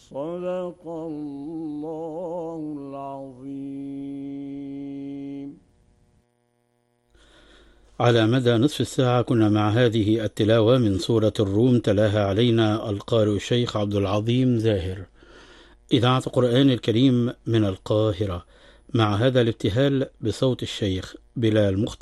صدق الله العظيم. على مدى نصف الساعة كنا مع هذه التلاوة من سورة الروم، تلاها علينا القارئ الشيخ عبد العظيم زاهر، إذاعة القرآن الكريم من القاهرة، مع هذا الابتهال بصوت الشيخ بلال مختار.